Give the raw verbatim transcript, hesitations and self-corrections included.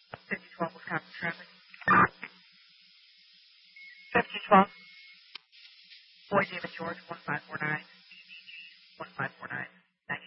fifty twelve Wisconsin traffic. fifty twelve. Boy David George, one five